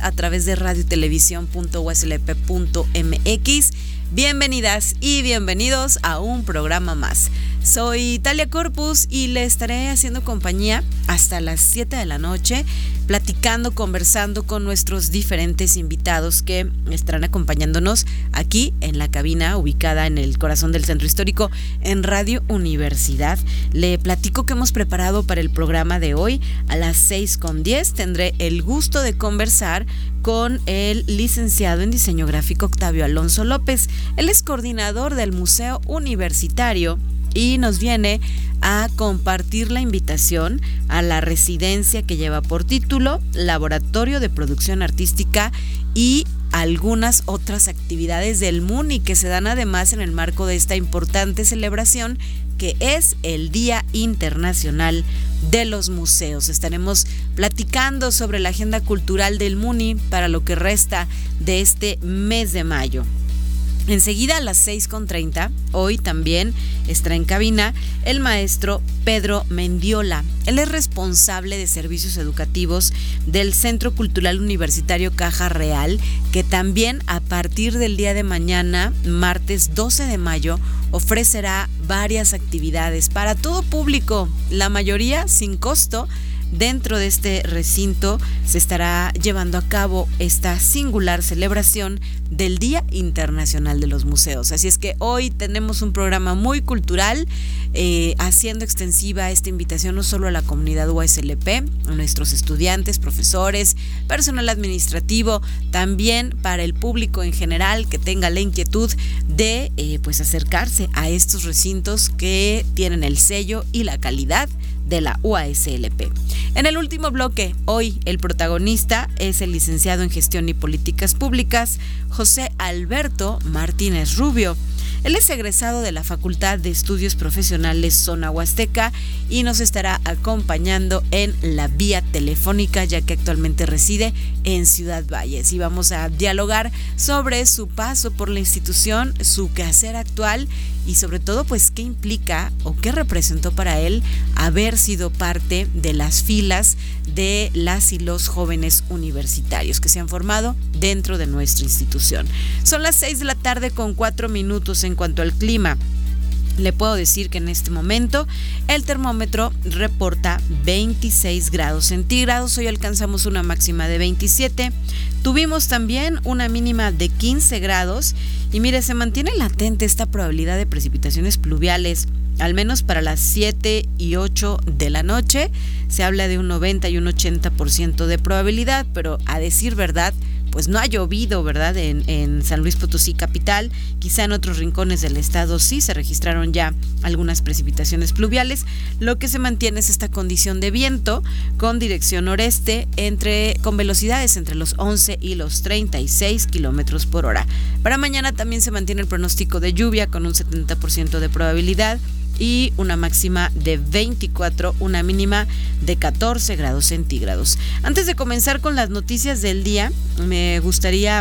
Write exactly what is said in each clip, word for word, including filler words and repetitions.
a través de radio televisión punto u s l p punto m x. Bienvenidas y bienvenidos a un programa más. Soy Talia Corpus y le estaré haciendo compañía hasta las siete de la noche, platicando, conversando con nuestros diferentes invitados que estarán acompañándonos aquí en la cabina ubicada en el corazón del Centro Histórico en Radio Universidad. Le platico que hemos preparado para el programa de hoy. A las seis con diez tendré el gusto de conversar con el licenciado en diseño gráfico Octavio Alonso López. Él es coordinador del Museo Universitario y nos viene a compartir la invitación a la residencia que lleva por título Laboratorio de Producción Artística y algunas otras actividades del MUNI que se dan además en el marco de esta importante celebración que es el Día Internacional de los Museos. Estaremos platicando sobre la agenda cultural del MUNI para lo que resta de este mes de mayo. Enseguida a las seis con treinta, hoy también estará en cabina el maestro Pedro Mendiola. Él es responsable de servicios educativos del Centro Cultural Universitario Caja Real, que también a partir del día de mañana, martes doce de mayo, ofrecerá varias actividades para todo público, la mayoría sin costo. Dentro de este recinto se estará llevando a cabo esta singular celebración del Día Internacional de los Museos. Así es que hoy tenemos un programa muy cultural, eh, haciendo extensiva esta invitación no solo a la comunidad U A S L P, a nuestros estudiantes, profesores, personal administrativo, también para el público en general que tenga la inquietud de eh, pues acercarse a estos recintos que tienen el sello y la calidad de la U A S L P. En el último bloque, hoy el protagonista es el licenciado en Gestión y Políticas Públicas, José Alberto Martínez Rubio. Él es egresado de la Facultad de Estudios Profesionales Zona Huasteca y nos estará acompañando en la vía telefónica, ya que actualmente reside en Ciudad Valles. Y vamos a dialogar sobre su paso por la institución, su quehacer actual y sobre todo, pues, qué implica o qué representó para él haber sido parte de las filas de las y los jóvenes universitarios que se han formado dentro de nuestra institución. Son las seis de la tarde con cuatro minutos. En cuanto al clima, le puedo decir que en este momento el termómetro reporta veintiséis grados centígrados. Hoy alcanzamos una máxima de veintisiete. Tuvimos también una mínima de quince grados. Y mire, se mantiene latente esta probabilidad de precipitaciones pluviales, al menos para las siete y ocho de la noche. Se habla de un noventa y un ochenta por ciento de probabilidad, pero a decir verdad, pues no ha llovido, ¿verdad? En, en San Luis Potosí capital, quizá en otros rincones del estado sí se registraron ya algunas precipitaciones pluviales. Lo que se mantiene es esta condición de viento con dirección noreste entre, con velocidades entre los once y los treinta y seis kilómetros por hora. Para mañana también se mantiene el pronóstico de lluvia con un setenta por ciento de probabilidad y una máxima de veinticuatro, una mínima de catorce grados centígrados. Antes de comenzar con las noticias del día, me gustaría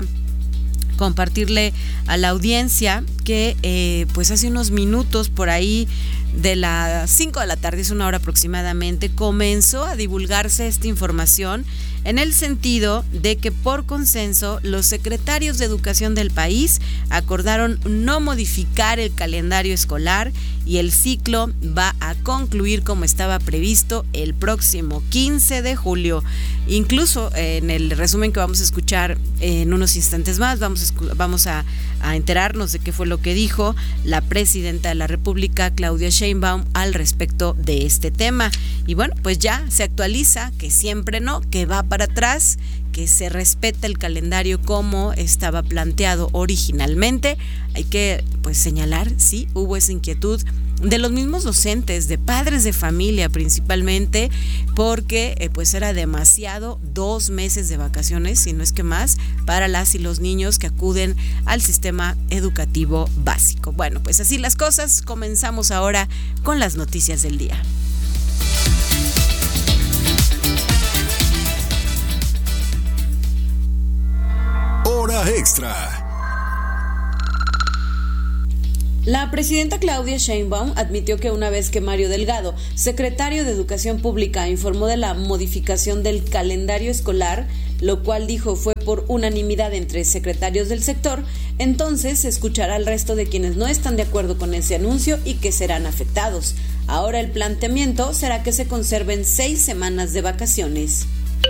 compartirle a la audiencia que eh, pues hace unos minutos, por ahí de las cinco de la tarde, es una hora aproximadamente, comenzó a divulgarse esta información en el sentido de que por consenso los secretarios de educación del país acordaron no modificar el calendario escolar y el ciclo va a concluir como estaba previsto el próximo quince de julio. Incluso eh, en el resumen que vamos a escuchar en unos instantes más vamos a, vamos a, a enterarnos de qué fue lo que dijo la presidenta de la República, Claudia Sheinbaum, al respecto de este tema. Y bueno, pues ya se actualiza, que siempre no, que va para atrás, que se respeta el calendario como estaba planteado originalmente. Hay que pues señalar, sí, hubo esa inquietud de los mismos docentes, de padres de familia principalmente, porque eh, pues era demasiado dos meses de vacaciones, si no es que más, para las y los niños que acuden al sistema educativo básico. Bueno, pues así las cosas. Comenzamos ahora con las noticias del día. Hora extra. La presidenta Claudia Sheinbaum admitió que una vez que Mario Delgado, secretario de Educación Pública, informó de la modificación del calendario escolar, lo cual dijo fue por unanimidad entre secretarios del sector. Entonces se escuchará al resto de quienes no están de acuerdo con ese anuncio y que serán afectados. Ahora el planteamiento será que se conserven seis semanas de vacaciones.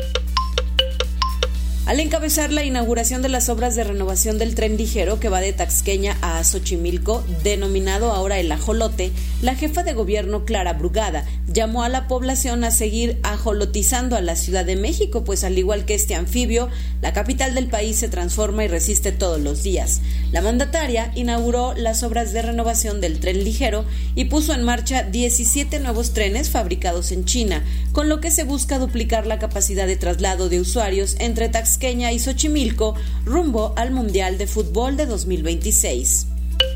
Al encabezar la inauguración de las obras de renovación del tren ligero que va de Taxqueña a Xochimilco, denominado ahora el Ajolote, la jefa de gobierno Clara Brugada llamó a la población a seguir ajolotizando a la Ciudad de México, pues al igual que este anfibio, la capital del país se transforma y resiste todos los días. La mandataria inauguró las obras de renovación del tren ligero y puso en marcha diecisiete nuevos trenes fabricados en China, con lo que se busca duplicar la capacidad de traslado de usuarios entre Taxqueña y Xochimilco rumbo al Mundial de Fútbol de dos mil veintiséis.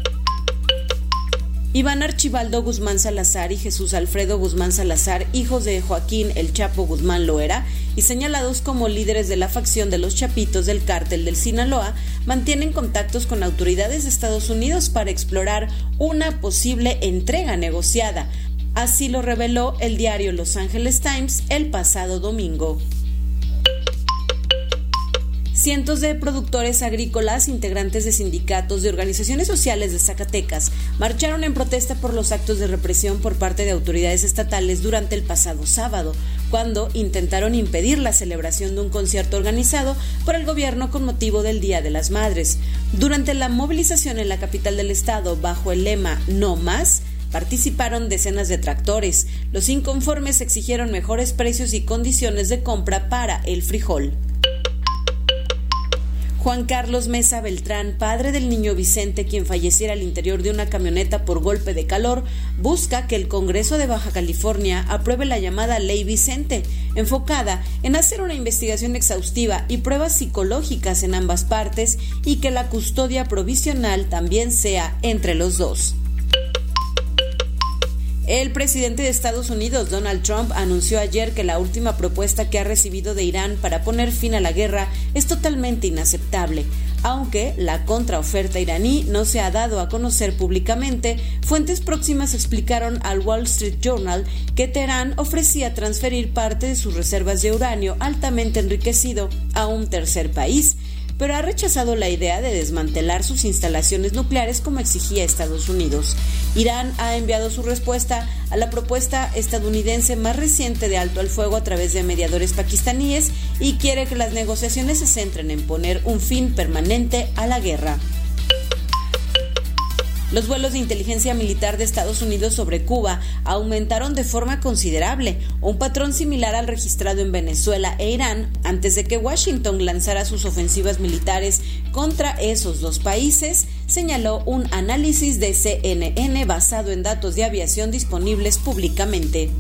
Iván Archibaldo Guzmán Salazar y Jesús Alfredo Guzmán Salazar, hijos de Joaquín El Chapo Guzmán Loera y señalados como líderes de la facción de los Chapitos del cártel del Sinaloa, mantienen contactos con autoridades de Estados Unidos para explorar una posible entrega negociada. Así lo reveló el diario Los Angeles Times el pasado domingo. Cientos de productores agrícolas, integrantes de sindicatos de organizaciones sociales de Zacatecas, marcharon en protesta por los actos de represión por parte de autoridades estatales durante el pasado sábado, cuando intentaron impedir la celebración de un concierto organizado por el gobierno con motivo del Día de las Madres. Durante la movilización en la capital del estado, bajo el lema "No más", participaron decenas de tractores. Los inconformes exigieron mejores precios y condiciones de compra para el frijol. Juan Carlos Mesa Beltrán, padre del niño Vicente, quien falleciera al interior de una camioneta por golpe de calor, busca que el Congreso de Baja California apruebe la llamada Ley Vicente, enfocada en hacer una investigación exhaustiva y pruebas psicológicas en ambas partes y que la custodia provisional también sea entre los dos. El presidente de Estados Unidos, Donald Trump, anunció ayer que la última propuesta que ha recibido de Irán para poner fin a la guerra es totalmente inaceptable. Aunque la contraoferta iraní no se ha dado a conocer públicamente, fuentes próximas explicaron al Wall Street Journal que Teherán ofrecía transferir parte de sus reservas de uranio altamente enriquecido a un tercer país, pero ha rechazado la idea de desmantelar sus instalaciones nucleares como exigía Estados Unidos. Irán ha enviado su respuesta a la propuesta estadounidense más reciente de alto al fuego a través de mediadores pakistaníes y quiere que las negociaciones se centren en poner un fin permanente a la guerra. Los vuelos de inteligencia militar de Estados Unidos sobre Cuba aumentaron de forma considerable, un patrón similar al registrado en Venezuela e Irán antes de que Washington lanzara sus ofensivas militares contra esos dos países, señaló un análisis de C N N basado en datos de aviación disponibles públicamente.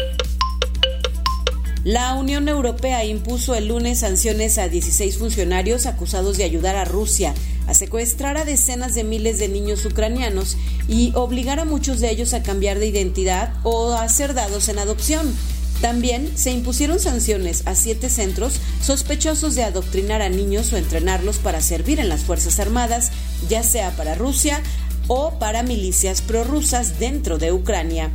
La Unión Europea impuso el lunes sanciones a dieciséis funcionarios acusados de ayudar a Rusia a secuestrar a decenas de miles de niños ucranianos y obligar a muchos de ellos a cambiar de identidad o a ser dados en adopción. También se impusieron sanciones a siete centros sospechosos de adoctrinar a niños o entrenarlos para servir en las Fuerzas Armadas, ya sea para Rusia o para milicias prorrusas dentro de Ucrania.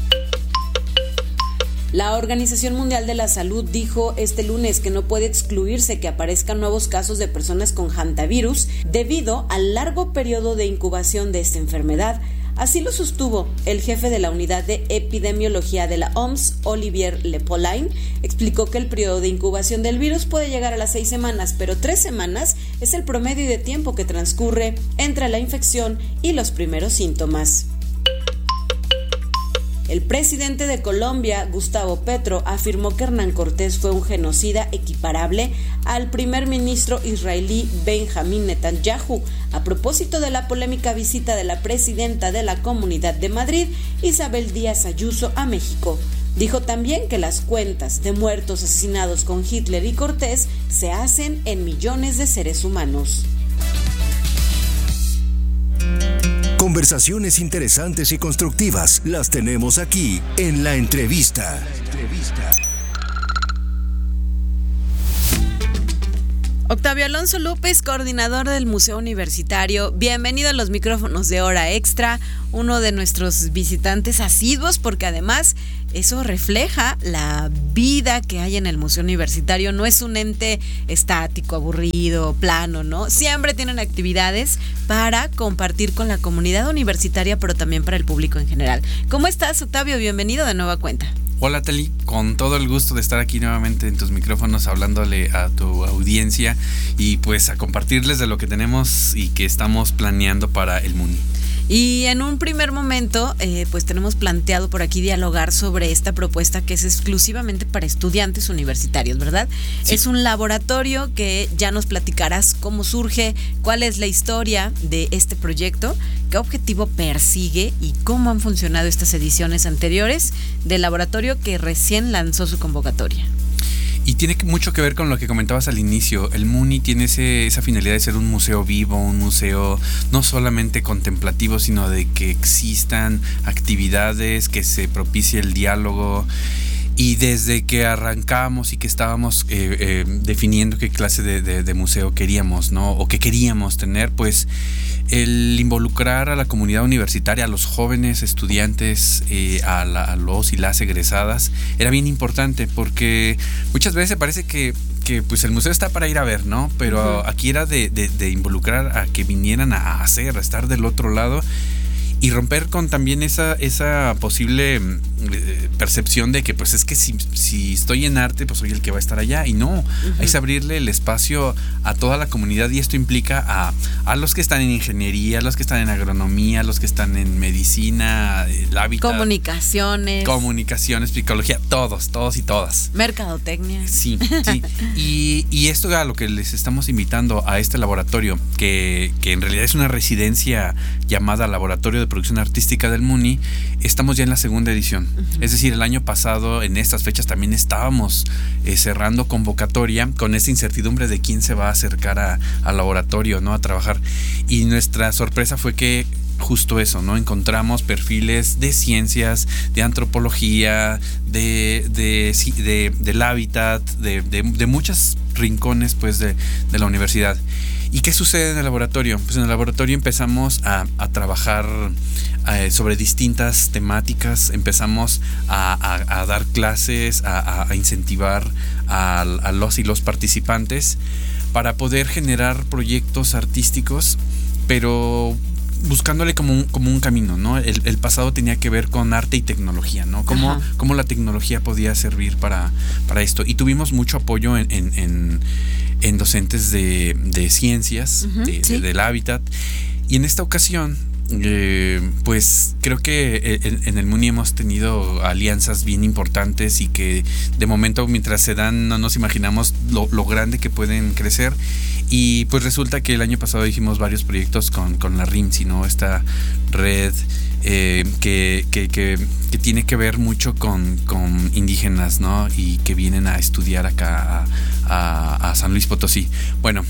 La Organización Mundial de la Salud dijo este lunes que no puede excluirse que aparezcan nuevos casos de personas con hantavirus debido al largo periodo de incubación de esta enfermedad. Así lo sostuvo el jefe de la Unidad de Epidemiología de la O M S, Olivier Lepolin. Explicó que el periodo de incubación del virus puede llegar a las seis semanas, pero tres semanas es el promedio de tiempo que transcurre entre la infección y los primeros síntomas. El presidente de Colombia, Gustavo Petro, afirmó que Hernán Cortés fue un genocida equiparable al primer ministro israelí Benjamín Netanyahu, a propósito de la polémica visita de la presidenta de la Comunidad de Madrid, Isabel Díaz Ayuso, a México. Dijo también que las cuentas de muertos asesinados con Hitler y Cortés se hacen en millones de seres humanos. Conversaciones interesantes y constructivas las tenemos aquí en La Entrevista. Octavio Alonso López, coordinador del Museo Universitario, bienvenido a los micrófonos de Hora Extra, uno de nuestros visitantes asiduos, porque además eso refleja la vida que hay en el Museo Universitario. No es un ente estático, aburrido, plano, ¿no? Siempre tienen actividades para compartir con la comunidad universitaria, pero también para el público en general. ¿Cómo estás, Octavio? Bienvenido de nueva cuenta. Hola, Tali, con todo el gusto de estar aquí nuevamente en tus micrófonos hablándole a tu audiencia y pues a compartirles de lo que tenemos y que estamos planeando para el MUNI. Y en un primer momento, eh, pues tenemos planteado por aquí dialogar sobre esta propuesta que es exclusivamente para estudiantes universitarios, ¿verdad? Sí. Es un laboratorio que ya nos platicarás cómo surge, cuál es la historia de este proyecto, qué objetivo persigue y cómo han funcionado estas ediciones anteriores del laboratorio que recién lanzó su convocatoria. Y tiene mucho que ver con lo que comentabas al inicio. El MUNI tiene ese, esa finalidad de ser un museo vivo, un museo no solamente contemplativo, sino de que existan actividades, que se propicie el diálogo. Y desde que arrancamos y que estábamos eh, eh, definiendo qué clase de, de, de museo queríamos, ¿no? O qué queríamos tener, pues el involucrar a la comunidad universitaria, a los jóvenes estudiantes, eh, a, la, a los y las egresadas, era bien importante porque muchas veces parece que, que pues el museo está para ir a ver, ¿no? Pero uh-huh. aquí era de, de, de involucrar a que vinieran a hacer, a estar del otro lado. Y romper con también esa, esa posible eh, percepción de que pues es que si, si estoy en arte, pues soy el que va a estar allá. Y no, uh-huh. es abrirle el espacio a toda la comunidad y esto implica a, a los que están en ingeniería, a los que están en agronomía, a los que están en medicina, el hábitat. Comunicaciones. Comunicaciones, psicología, todos, todos y todas. Mercadotecnia. Sí, sí. y, y esto es a lo que les estamos invitando a este laboratorio, que, que en realidad es una residencia llamada Laboratorio de Producción Artística del MUNI. Estamos ya en la segunda edición. Uh-huh. Es decir, el año pasado en estas fechas también estábamos eh, cerrando convocatoria con esta incertidumbre de quién se va a acercar a, al laboratorio, ¿no? A trabajar. Y nuestra sorpresa fue que justo eso, ¿no? Encontramos perfiles de ciencias, de antropología, de, de, de del hábitat, de, de, de muchos rincones pues de, de la universidad. ¿Y qué sucede en el laboratorio? Pues en el laboratorio empezamos a, a trabajar eh, sobre distintas temáticas, empezamos a, a, a dar clases, a, a incentivar a, a los y los participantes para poder generar proyectos artísticos, pero buscándole como un, como un camino, ¿no? El, el pasado tenía que ver con arte y tecnología, ¿no? Cómo, cómo la tecnología podía servir para, para esto. Y tuvimos mucho apoyo en, en, en, en docentes de, de ciencias, uh-huh, de, ¿sí? de, del hábitat. Y en esta ocasión, eh, pues creo que en, en el MUNI hemos tenido alianzas bien importantes y que de momento mientras se dan no nos imaginamos lo, lo grande que pueden crecer. Y pues resulta que el año pasado hicimos varios proyectos con, con la RIMSI, ¿no? Esta red eh, que, que, que, que tiene que ver mucho con, con indígenas, ¿no? Y que vienen a estudiar acá a, a, a San Luis Potosí. Bueno,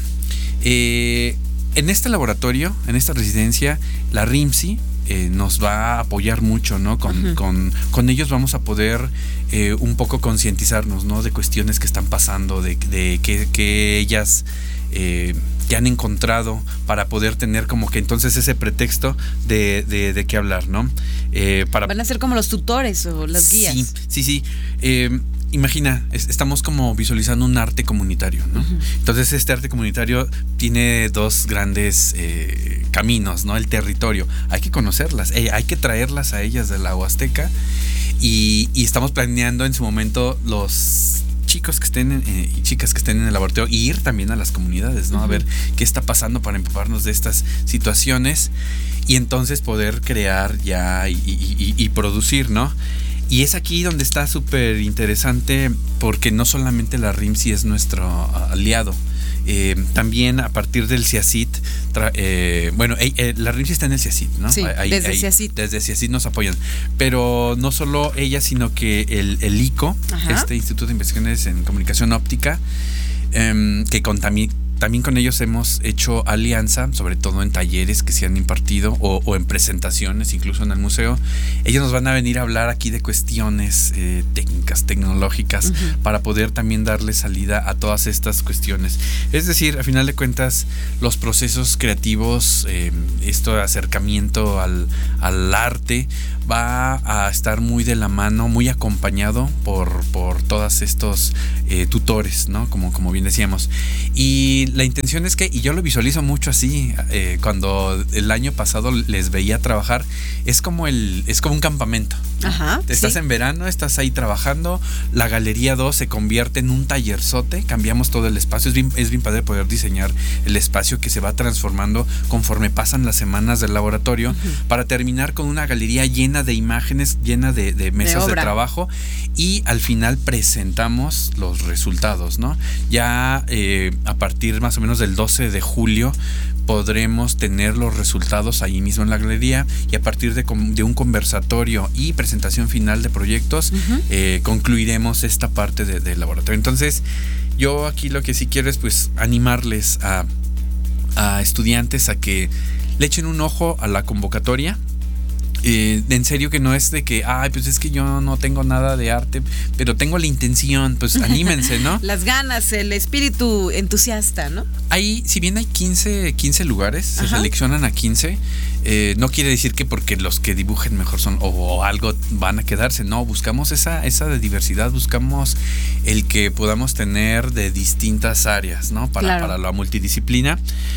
eh, en este laboratorio, en esta residencia, la RIMSI eh, nos va a apoyar mucho, ¿no? Con, uh-huh. con, con ellos vamos a poder eh, un poco concientizarnos, ¿no? De cuestiones que están pasando, de, de que, que ellas Eh, que han encontrado para poder tener como que entonces ese pretexto de, de, de qué hablar, ¿no? Eh, para... Van a ser como los tutores o las guías. Sí, sí, sí. Eh, imagina, es, estamos como visualizando un arte comunitario, ¿no? Uh-huh. Entonces este arte comunitario tiene dos grandes eh, caminos, ¿no? El territorio. Hay que conocerlas, eh, hay que traerlas a ellas de la Huasteca y, y estamos planeando en su momento los chicos que estén eh, y chicas que estén en el laboratorio y ir también a las comunidades, ¿no? Uh-huh. A ver qué está pasando para empaparnos de estas situaciones y entonces poder crear ya y, y, y, y producir, ¿no? Y es aquí donde está súper interesante porque no solamente la RIMSI es nuestro aliado, eh, también a partir del CIACIT, tra- eh, bueno, eh, eh, la RIMSI está en el CIACIT, ¿no? Sí, ahí, desde ahí, CIACIT. Desde CIACIT nos apoyan, pero no solo ella, sino que el, el I C O, Ajá. este Instituto de Investigaciones en Comunicación Óptica, eh, que contami- también con ellos hemos hecho alianza, sobre todo en talleres que se han impartido o, o en presentaciones, incluso en el museo. Ellos nos van a venir a hablar aquí de cuestiones eh, técnicas, tecnológicas, uh-huh. para poder también darle salida a todas estas cuestiones. Es decir, a final de cuentas, los procesos creativos, eh, esto de acercamiento al, al arte, va a estar muy de la mano, muy acompañado por, por todos estos eh, tutores, ¿no? Como, como bien decíamos. Y la intención es que, y yo lo visualizo mucho así, eh, cuando el año pasado les veía trabajar, es como el, es como un campamento. Ajá, estás sí. en verano, estás ahí trabajando, la Galería dos se convierte en un tallerzote, cambiamos todo el espacio, es bien, es bien padre poder diseñar el espacio que se va transformando conforme pasan las semanas del laboratorio, uh-huh. para terminar con una galería llena de imágenes, llena de, de mesas de, de trabajo, y al final presentamos los resultados, ¿no? Ya eh, a partir más o menos del doce de julio podremos tener los resultados ahí mismo en la galería, y a partir de, de un conversatorio y presentación final de proyectos, uh-huh. eh, concluiremos esta parte de, del laboratorio. Entonces, yo aquí lo que sí quiero es pues animarles a, a estudiantes a que le echen un ojo a la convocatoria. Eh, en serio que no es de que, ay, pues es que yo no tengo nada de arte, pero tengo la intención, pues anímense, ¿no? Las ganas, el espíritu entusiasta, ¿no? Ahí, si bien hay quince, quince lugares, Ajá. se seleccionan a quince, eh, no quiere decir que porque los que dibujen mejor son o, o algo van a quedarse, no, buscamos esa, esa de diversidad, buscamos el que podamos tener de distintas áreas, ¿no? Para, claro. para la multidisciplina.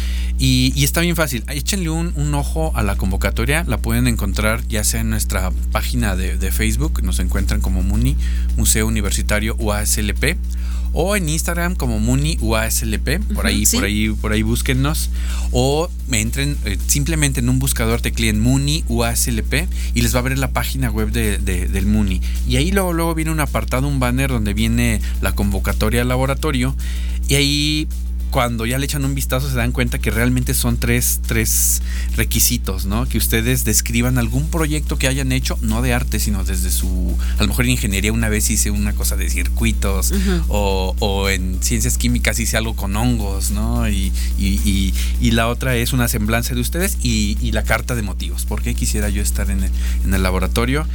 Y, y está bien fácil, échenle un, un ojo a la convocatoria, la pueden encontrar ya sea en nuestra página de, de Facebook, nos encuentran como MUNI, Museo Universitario U A S L P, o en Instagram como MUNI U A S L P, por ahí, uh-huh, sí. por ahí, por ahí búsquennos, o entren eh, simplemente en un buscador, tecleen MUNI U A S L P y les va a abrir la página web de, de, del MUNI, y ahí luego, luego viene un apartado, un banner donde viene la convocatoria al laboratorio, y ahí cuando ya le echan un vistazo se dan cuenta que realmente son tres, tres requisitos, ¿no? Que ustedes describan algún proyecto que hayan hecho, no de arte, sino desde su, a lo mejor en ingeniería una vez hice una cosa de circuitos, uh-huh. o, o en ciencias químicas hice algo con hongos, ¿no? Y, y, y, y la otra es una semblanza de ustedes y, y la carta de motivos, ¿por qué quisiera yo estar en el, en el laboratorio?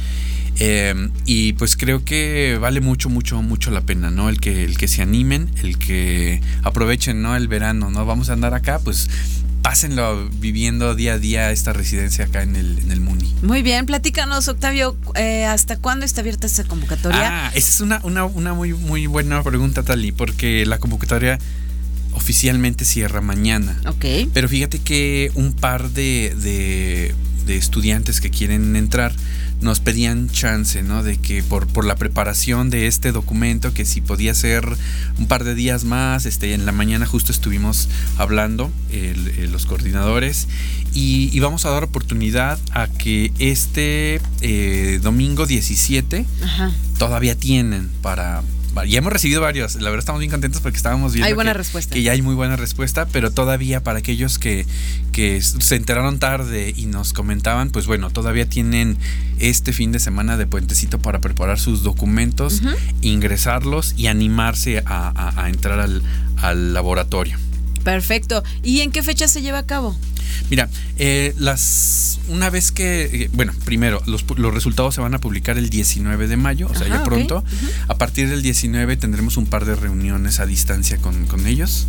Eh, y pues creo que vale mucho, mucho, mucho la pena, ¿no? El que, el que se animen, el que aprovechen, ¿no? El verano, ¿no? Vamos a andar acá, pues pásenlo viviendo día a día esta residencia acá en el, en el MUNI. Muy bien, platícanos, Octavio, eh, ¿hasta cuándo está abierta esta convocatoria? Ah, esa es una, una, una muy, muy buena pregunta, Tali, porque la convocatoria oficialmente cierra mañana. Ok. Pero fíjate que un par de, de, de estudiantes que quieren entrar nos pedían chance, ¿no? De que por, por la preparación de este documento, que si podía ser un par de días más, este, en la mañana justo estuvimos hablando el, el, los coordinadores, y, y vamos a dar oportunidad a que este eh, domingo diecisiete Ajá. todavía tienen para... Ya hemos recibido varios, la verdad estamos bien contentos porque estábamos viendo hay buena que, respuesta. que ya hay muy buena respuesta, pero todavía para aquellos que, que se enteraron tarde y nos comentaban, pues bueno, todavía tienen este fin de semana de puentecito para preparar sus documentos, uh-huh. ingresarlos y animarse a, a, a entrar al, al laboratorio. Perfecto. ¿Y en qué fecha se lleva a cabo? Mira, eh, las una vez que, eh, bueno, primero, los, los resultados se van a publicar el diecinueve de mayo, o sea, Ajá, ya pronto. Okay. Uh-huh. A partir del diecinueve tendremos un par de reuniones a distancia con, con ellos.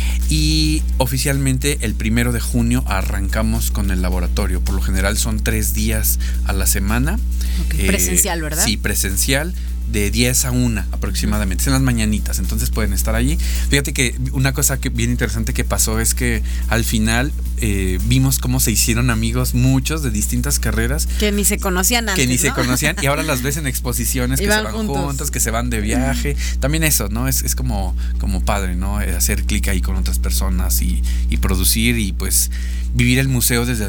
Y oficialmente el primero de junio arrancamos con el laboratorio. Por lo general son tres días a la semana. Okay. Eh, presencial, ¿verdad? Sí, presencial. De diez a una aproximadamente, es en las mañanitas, entonces pueden estar allí. Fíjate que una cosa que bien interesante que pasó es que al final eh, vimos cómo se hicieron amigos muchos de distintas carreras. Que ni se conocían antes, Que ni ¿no? se conocían y ahora las ves en exposiciones que se van juntos. juntos, que se van de viaje. También eso, ¿no? Es, es como, como padre, ¿no? Hacer clic ahí con otras personas y, y producir y pues vivir el museo desde adentro.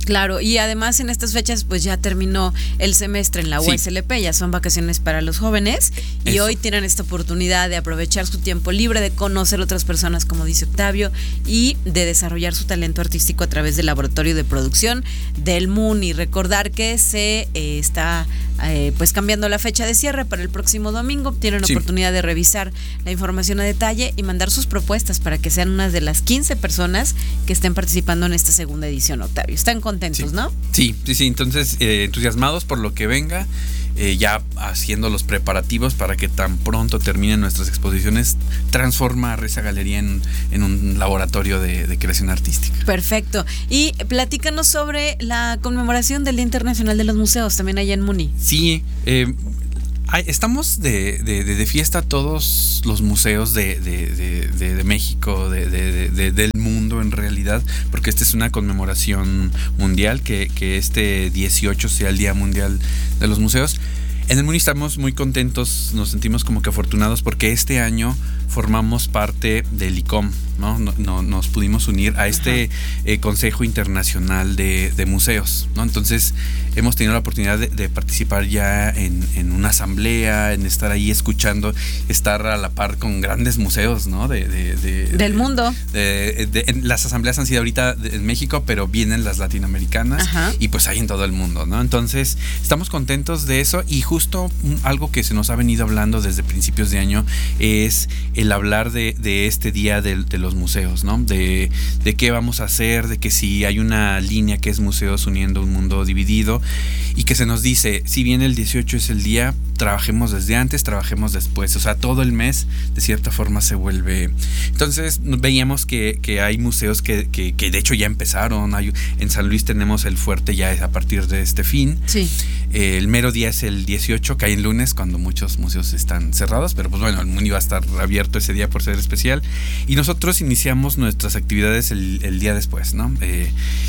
Claro, y además en estas fechas pues ya terminó el semestre en la Sí. U S L P, ya son vacaciones para los jóvenes y Eso. hoy tienen esta oportunidad de aprovechar su tiempo libre, de conocer otras personas como dice Octavio y de desarrollar su talento artístico a través del laboratorio de producción del MUNI. Recordar que se eh, está eh, pues cambiando la fecha de cierre para el próximo domingo, tienen Sí. oportunidad de revisar la información a detalle y mandar sus propuestas para que sean unas de las quince personas que estén participando en esta segunda edición, Octavio. ¿Están contentos, Sí. no? Sí, sí, sí. Entonces, eh, entusiasmados por lo que venga, eh, ya haciendo los preparativos para que tan pronto terminen nuestras exposiciones, transformar esa galería en, en un laboratorio de, de creación artística. Perfecto. Y platícanos sobre la conmemoración del Día Internacional de los Museos, también allá en MUNI. Sí, eh, hay- estamos de, de- de- de fiesta todos los museos de, de- de- de- de México, de- de- de- del mundo en realidad, porque esta es una conmemoración mundial, que, que este dieciocho sea el Día Mundial de los Museos. En el MUNI estamos muy contentos, nos sentimos como que afortunados porque este año formamos parte del I C O M, ¿no? No- no- nos pudimos unir a este eh, Consejo Internacional de, de Museos, ¿no? Entonces hemos tenido la oportunidad de, de participar ya en, en una asamblea, en estar ahí escuchando, estar a la par con grandes museos, ¿no? De, de- de- Del de- mundo. de- de- en- las asambleas han sido ahorita de- en México, pero vienen las latinoamericanas. Ajá. Y pues hay en todo el mundo, ¿no? Entonces estamos contentos de eso y justo mm, algo que se nos ha venido hablando desde principios de año es el hablar de, de este día de, de los museos, ¿no? De, de qué vamos a hacer, de que si hay una línea que es museos uniendo un mundo dividido y que se nos dice, si bien el dieciocho es el día, trabajemos desde antes, trabajemos después, o sea, todo el mes de cierta forma se vuelve. Entonces veíamos que, que hay museos que, que, que de hecho ya empezaron. Hay, en San Luis tenemos el Fuerte ya a partir de este fin. Sí. Eh, el mero día es el dieciocho, cae en lunes, cuando muchos museos están cerrados, pero pues bueno, el MUNI va a estar abierto ese día por ser especial. Y nosotros iniciamos nuestras actividades el, el día después, ¿no? Eh,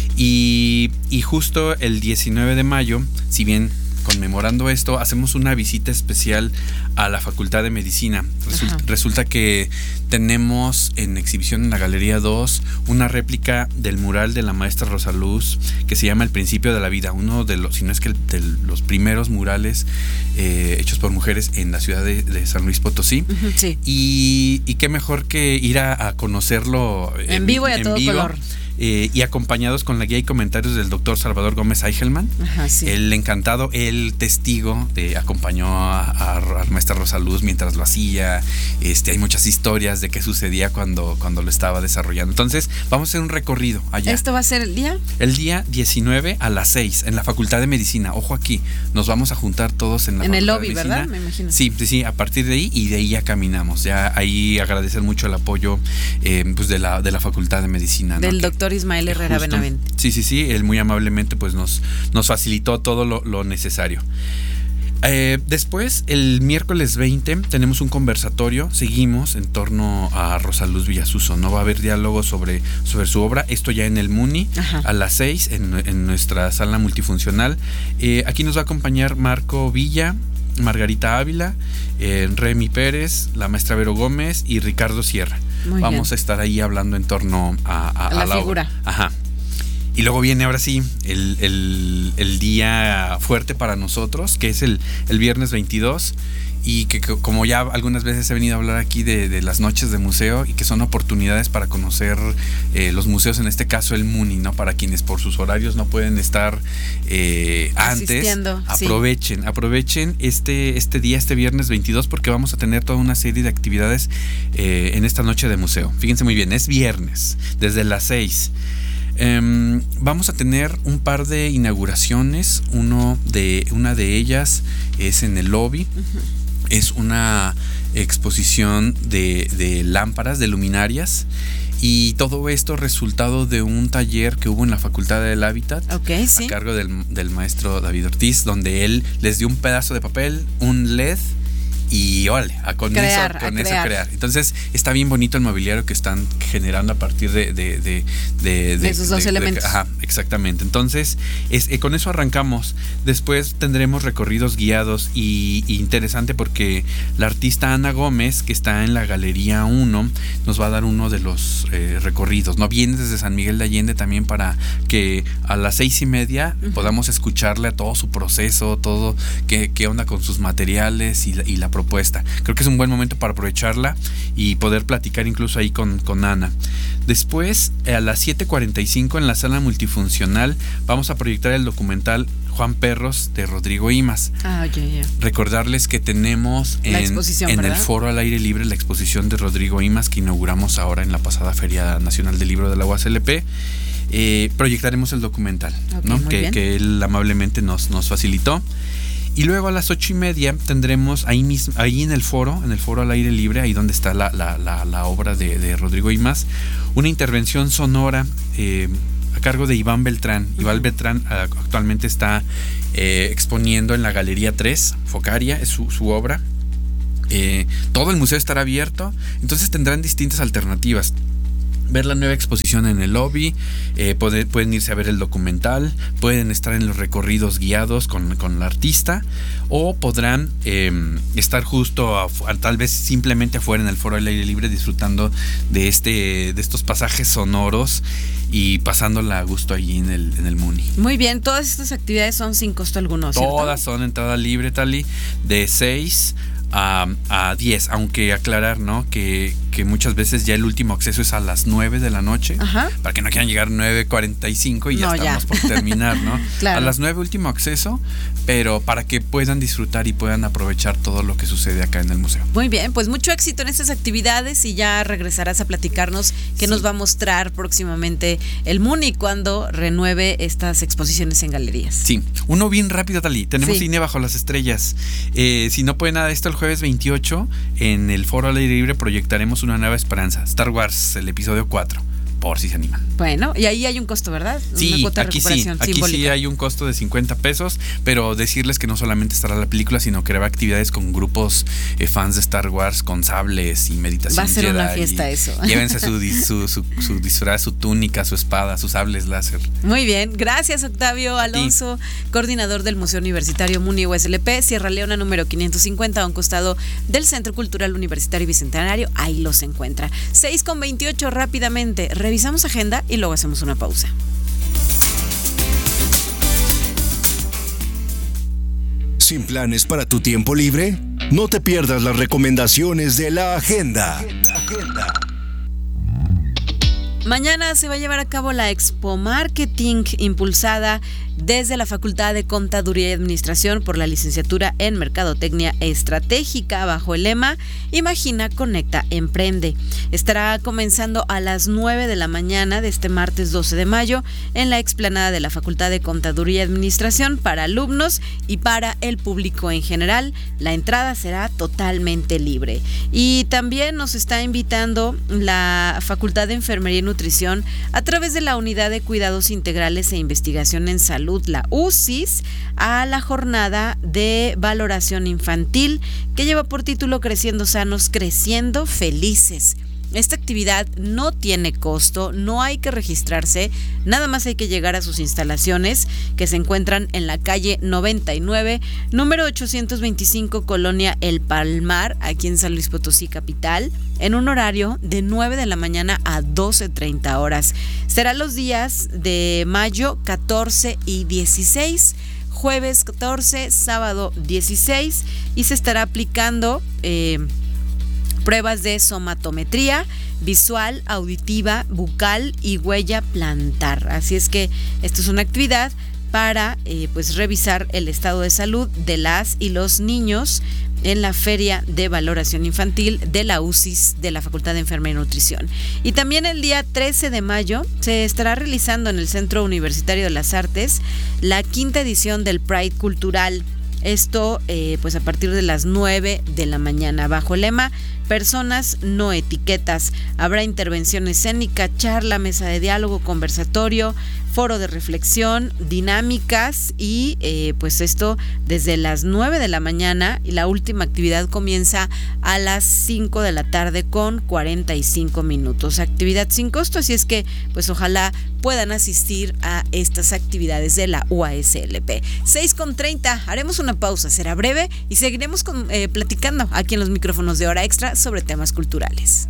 y, y justo el diecinueve de mayo, si bien conmemorando esto, hacemos una visita especial a la Facultad de Medicina. Resulta, resulta que tenemos en exhibición en la Galería dos una réplica del mural de la maestra Rosa Luz que se llama El Principio de la Vida, uno de los, si no es que el, de los primeros murales eh, hechos por mujeres en la ciudad de, de San Luis Potosí. Uh-huh, sí. Y, y qué mejor que ir a, a conocerlo En, en vivo y a todo vivo, color. Eh, y acompañados con la guía y comentarios del doctor Salvador Gómez Eichelman. Ajá, sí. El encantado, el testigo, de, acompañó a, a, a maestra Rosa Luz mientras lo hacía. Este, hay muchas historias de qué sucedía cuando, cuando lo estaba desarrollando. Entonces, vamos a hacer un recorrido allá. ¿Esto va a ser el día? El día diecinueve a las seis en la Facultad de Medicina. Ojo aquí, nos vamos a juntar todos en la En Facultad el lobby, de Medicina. ¿verdad? Me imagino. Sí, sí, sí, a partir de ahí y de ahí ya caminamos. Ya ahí agradecer mucho el apoyo eh, pues de la de la Facultad de Medicina, ¿no? Del Que- doctor Ismael Herrera justo, Benavente. Sí, sí, sí, él muy amablemente pues nos, nos facilitó todo lo, lo necesario. Eh, después, el miércoles veinte, tenemos un conversatorio, seguimos en torno a Rosa Luz Villasuso, ¿no? Va a haber diálogo sobre, sobre su obra, esto ya en el MUNI, Ajá. a las seis, en, en nuestra sala multifuncional. Eh, aquí nos va a acompañar Marco Villa, Margarita Ávila, eh, Remy Pérez, la maestra Vero Gómez y Ricardo Sierra. Muy Vamos bien. a estar ahí hablando en torno a, a, A la a la figura. obra. Ajá. Y luego viene ahora sí el, el, el día fuerte para nosotros, que es el, el viernes veintidós, y que, que como ya algunas veces he venido a hablar aquí de, de las noches de museo, y que son oportunidades para conocer eh, los museos, en este caso el MUNI, ¿no? Para quienes por sus horarios no pueden estar eh, antes, Asistiendo, sí. aprovechen, aprovechen este, este día, este viernes veintidós, porque vamos a tener toda una serie de actividades eh, en esta noche de museo. Fíjense muy bien, es viernes, desde las seis. Um, vamos a tener un par de inauguraciones. Uno de, una de ellas es en el lobby. Uh-huh. Es una exposición de, de lámparas, de luminarias. Y todo esto resultado de un taller que hubo en la Facultad del Hábitat, okay, sí. a cargo del, del maestro David Ortiz, donde él les dio un pedazo de papel, un L E D y órale, a con crear, eso, con a eso crear. crear. Entonces está bien bonito el mobiliario que están generando a partir de de, de, de, de esos dos de, elementos. De, ajá, exactamente. Entonces es, eh, con eso arrancamos. Después tendremos recorridos guiados y, y interesante porque la artista Ana Gómez, que está en la Galería uno, nos va a dar uno de los eh, recorridos. No viene desde San Miguel de Allende también para que a las seis y media uh-huh. podamos escucharle a todo su proceso, todo qué, qué onda con sus materiales y la, y la propuesta. Creo que es un buen momento para aprovecharla y poder platicar incluso ahí con, con Ana. Después, a las siete cuarenta y cinco en la sala multifuncional vamos a proyectar el documental Juan Perros de Rodrigo Imaz. Ah, yeah, yeah. Recordarles que tenemos en, en el Foro al Aire Libre la exposición de Rodrigo Imaz que inauguramos ahora en la pasada Feria Nacional del Libro de la U A S L P. Eh, proyectaremos el documental, okay, ¿no? que, que él amablemente nos, nos facilitó. Y luego a las ocho y media tendremos ahí mismo, ahí en el foro, en el foro al aire libre, ahí donde está la, la, la, la obra de, de Rodrigo Imaz, una intervención sonora eh, a cargo de Iván Beltrán. Uh-huh. Iván Beltrán uh, actualmente está eh, exponiendo en la Galería tres, Focaria, es su, su obra. Eh, todo el museo estará abierto, entonces tendrán distintas alternativas. Ver la nueva exposición en el lobby, eh, poder, pueden irse a ver el documental, pueden estar en los recorridos guiados con, con la artista, o podrán eh, estar justo a, a, tal vez simplemente afuera en el foro al aire libre disfrutando de este de estos pasajes sonoros y pasándola a gusto allí en el, en el Muni. Muy bien, todas estas actividades son sin costo alguno, ¿cierto? Todas son entrada libre, Tali, de seis a, a diez, aunque aclarar, ¿no? Que, que muchas veces ya el último acceso es a las nueve de la noche. Ajá. Para que no quieran llegar nueve cuarenta y cinco y ya no, estamos ya. por terminar, ¿no? Claro. A las nueve último acceso, pero para que puedan disfrutar y puedan aprovechar todo lo que sucede acá en el museo. Muy bien, pues mucho éxito en estas actividades y ya regresarás a platicarnos qué sí. nos va a mostrar próximamente el Muni cuando renueve estas exposiciones en galerías. Sí, uno bien rápido, Tali. Tenemos sí. cine bajo las estrellas. Eh, si no puede nada de esto, el jueves veintiocho en el Foro al Aire Libre proyectaremos Una Nueva Esperanza, Star Wars, el episodio cuatro, por si se animan. Bueno, y ahí hay un costo, ¿verdad? Sí, Una cuota de aquí sí, recuperación aquí simbólica. sí hay un costo de cincuenta pesos, pero decirles que no solamente estará la película, sino que habrá actividades con grupos eh, fans de Star Wars, con sables y meditación. Va a ser Jedi, una fiesta eso. Llévense su, su, su, su disfraz, su túnica, su espada, sus sables láser. Muy bien, gracias Octavio Alonso, coordinador del Museo Universitario Muni U S L P, Sierra Leona número quinientos cincuenta, a un costado del Centro Cultural Universitario Bicentenario, ahí los encuentra. seis con veintiocho, rápidamente, revisamos agenda y luego hacemos una pausa. ¿Sin planes para tu tiempo libre? No te pierdas las recomendaciones de la agenda. Agenda, agenda. Mañana se va a llevar a cabo la Expo Marketing, impulsada desde la Facultad de Contaduría y Administración por la Licenciatura en Mercadotecnia Estratégica, bajo el lema Imagina, Conecta, Emprende. Estará comenzando a las nueve de la mañana de este martes doce de mayo en la explanada de la Facultad de Contaduría y Administración para alumnos y para el público en general. La entrada será totalmente libre. Y también nos está invitando la Facultad de Enfermería y Nutrición a través de la Unidad de Cuidados Integrales e Investigación en Salud, la U C I S, a la jornada de valoración infantil que lleva por título Creciendo Sanos, Creciendo Felices. Esta actividad no tiene costo, no hay que registrarse, nada más hay que llegar a sus instalaciones que se encuentran en la calle noventa y nueve, número ochocientos veinticinco, Colonia El Palmar, aquí en San Luis Potosí, capital, en un horario de nueve de la mañana a doce treinta horas. Será los días de mayo catorce y dieciséis, jueves catorce, sábado dieciséis, y se estará aplicando Eh, pruebas de somatometría visual, auditiva, bucal y huella plantar. Así es que esto es una actividad para eh, pues revisar el estado de salud de las y los niños en la Feria de Valoración Infantil de la U C I S de la Facultad de Enfermería y Nutrición. Y también el día trece de mayo se estará realizando en el Centro Universitario de las Artes la quinta edición del Pride Cultural. Esto eh, pues a partir de las nueve de la mañana, bajo el lema Personas, no etiquetas. Habrá intervención escénica, charla, mesa de diálogo, conversatorio, foro de reflexión, dinámicas y eh, pues esto desde las nueve de la mañana, y la última actividad comienza a las cinco de la tarde con cuarenta y cinco minutos. Actividad sin costo, así es que pues ojalá puedan asistir a estas actividades de la U A S L P. seis con treinta, haremos una pausa, será breve y seguiremos con, eh, platicando aquí en los micrófonos de Hora Extra sobre temas culturales.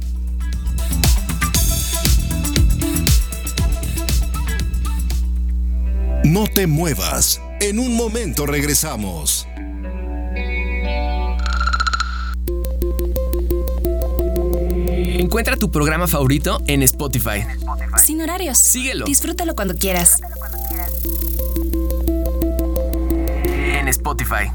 No te muevas. En un momento regresamos. Encuentra tu programa favorito en Spotify. Sin horarios. Síguelo. Disfrútalo cuando quieras. En Spotify.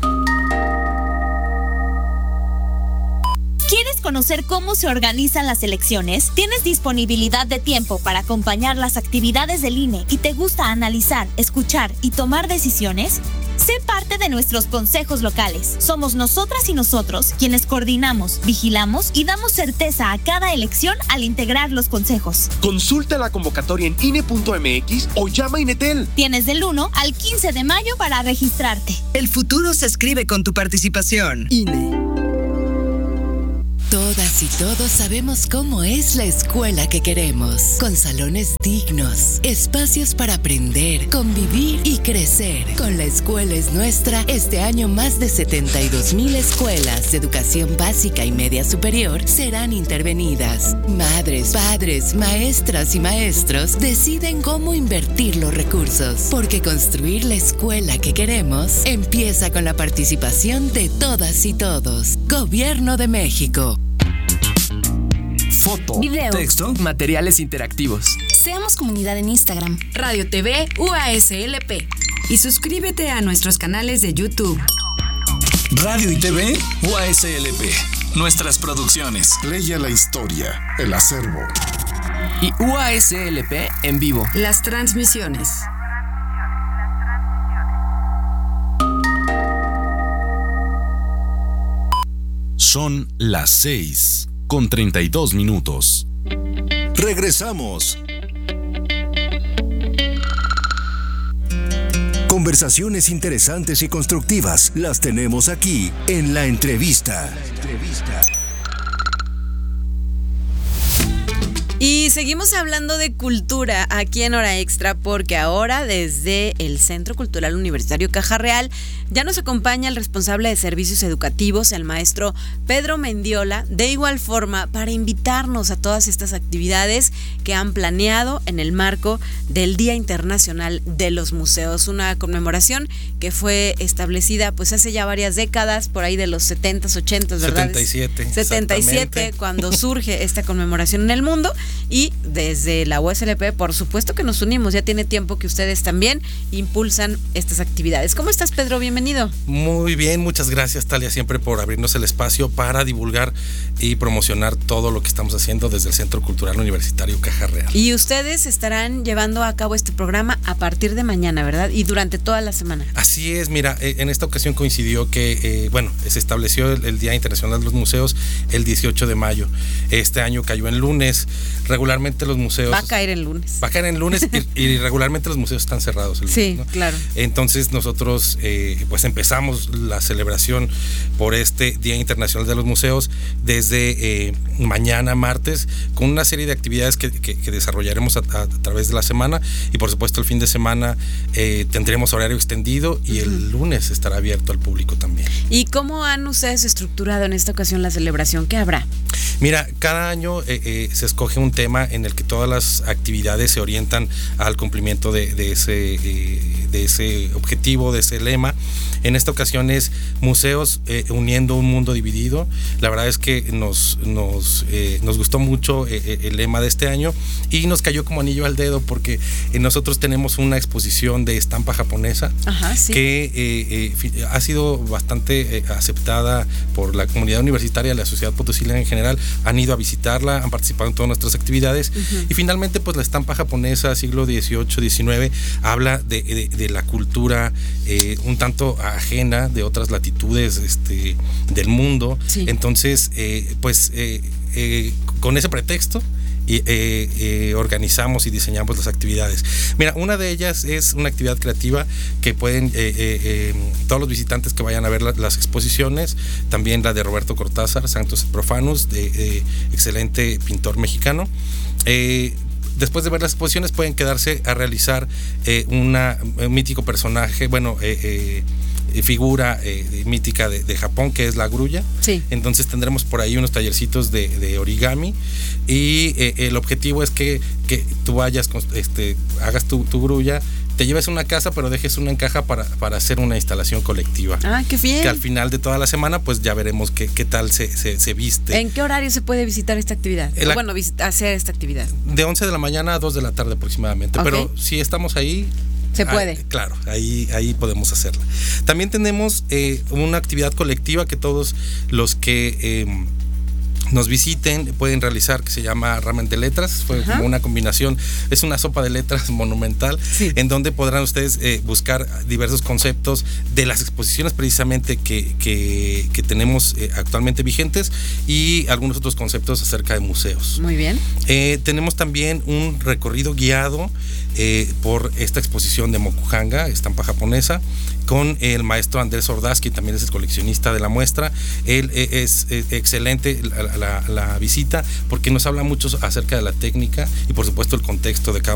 ¿Quieres conocer cómo se organizan las elecciones? ¿Tienes disponibilidad de tiempo para acompañar las actividades del I N E y te gusta analizar, escuchar y tomar decisiones? Sé parte de nuestros consejos locales. Somos nosotras y nosotros quienes coordinamos, vigilamos y damos certeza a cada elección al integrar los consejos. Consulta la convocatoria en I N E punto M X o llama a Inetel. Tienes del uno al quince de mayo para registrarte. El futuro se escribe con tu participación. I N E. Todas y todos sabemos cómo es la escuela que queremos, con salones dignos, espacios para aprender, convivir y crecer. Con La Escuela es Nuestra, este año más de setenta y dos mil escuelas de educación básica y media superior serán intervenidas. Madres, padres, maestras y maestros deciden cómo invertir los recursos, porque construir la escuela que queremos empieza con la participación de todas y todos. Gobierno de México. Foto, video, texto, materiales interactivos. Seamos comunidad en Instagram. Radio T V U A S L P. Y suscríbete a nuestros canales de YouTube. Radio y T V U A S L P. Nuestras producciones. Leia la historia, el acervo. Y U A S L P en vivo. Las transmisiones. Son las seis con treinta y dos minutos. Regresamos. Conversaciones interesantes y constructivas las tenemos aquí en La Entrevista. Y seguimos hablando de cultura aquí en Hora Extra, porque ahora desde el Centro Cultural Universitario Caja Real ya nos acompaña el responsable de servicios educativos, el maestro Pedro Mendiola, de igual forma para invitarnos a todas estas actividades que han planeado en el marco del Día Internacional de los Museos, una conmemoración que fue establecida pues hace ya varias décadas, por ahí de los setentas, ochentas, ¿verdad? setenta y siete. setenta y siete, cuando surge esta conmemoración en el mundo. Y desde la U A S L P, por supuesto que nos unimos, ya tiene tiempo que ustedes también impulsan estas actividades. ¿Cómo estás, Pedro? Bienvenido. Muy bien, muchas gracias, Talia, siempre por abrirnos el espacio para divulgar y promocionar todo lo que estamos haciendo desde el Centro Cultural Universitario Caja Real. Y ustedes estarán llevando a cabo este programa a partir de mañana, ¿verdad? Y durante toda la semana. Así es, mira, en esta ocasión coincidió que, eh, bueno, se estableció el, el Día Internacional de los Museos el dieciocho de mayo. Este año cayó en lunes. Regularmente los museos... Va a caer en lunes. Va a caer en lunes y, y regularmente los museos están cerrados el lunes, sí, ¿no? Claro. Entonces nosotros eh, pues empezamos la celebración por este Día Internacional de los Museos desde eh, mañana martes con una serie de actividades que, que, que desarrollaremos a, a, a través de la semana, y por supuesto el fin de semana eh, tendremos horario extendido y uh-huh. el lunes estará abierto al público también. ¿Y cómo han ustedes estructurado en esta ocasión la celebración? ¿Qué habrá? Mira, cada año eh, eh, se escoge un tema en el que todas las actividades se orientan al cumplimiento de, de, ese, eh, de ese objetivo, de ese lema. En esta ocasión es Museos eh, uniendo un mundo dividido. La verdad es que nos, nos, eh, nos gustó mucho eh, el lema de este año y nos cayó como anillo al dedo porque eh, nosotros tenemos una exposición de estampa japonesa. Ajá, sí. que eh, eh, ha sido bastante eh, aceptada por la comunidad universitaria, la sociedad potosina en general. Han ido a visitarla, han participado en todas nuestras actividades uh-huh. y finalmente pues la estampa japonesa siglo dieciocho, diecinueve habla de, de, de la cultura eh, un tanto ajena de otras latitudes este, del mundo. Sí. Entonces, eh, pues eh, eh, con ese pretexto Y, eh, eh, organizamos y diseñamos las actividades. Mira, una de ellas es una actividad creativa que pueden, eh, eh, eh, todos los visitantes que vayan a ver la, las exposiciones, también la de Roberto Cortázar, Sanctus et Profanus, de, eh, excelente pintor mexicano. Eh, Después de ver las exposiciones pueden quedarse a realizar eh, una, un mítico personaje, bueno, eh, eh, figura eh, mítica de, de Japón, que es la grulla. Sí. Entonces tendremos por ahí unos tallercitos de, de origami y eh, el objetivo es que, que tú vayas, este, hagas tu, tu grulla, te lleves una casa, pero dejes una en caja para, para hacer una instalación colectiva. Ah, qué bien. Que al final de toda la semana, pues ya veremos qué, qué tal se, se, se viste. ¿En qué horario se puede visitar esta actividad? La, bueno, hacer esta actividad. De once de la mañana a dos de la tarde aproximadamente. Okay. Pero si estamos ahí... Se puede. Ahí, claro, ahí, ahí podemos hacerla. También tenemos eh, una actividad colectiva que todos los que... Eh, nos visiten pueden realizar, que se llama Ramen de Letras. Fue Ajá. como una combinación, es una sopa de letras monumental, sí. en donde podrán ustedes eh, buscar diversos conceptos de las exposiciones precisamente que, que, que tenemos eh, actualmente vigentes y algunos otros conceptos acerca de museos. Muy bien. Eh, tenemos también un recorrido guiado eh, por esta exposición de Mokuhanga, estampa japonesa, con el maestro Andrés Ordaz, que también es el coleccionista de la muestra. Él eh, es eh, excelente la, la, la visita porque nos habla mucho acerca de la técnica y por supuesto el contexto de cada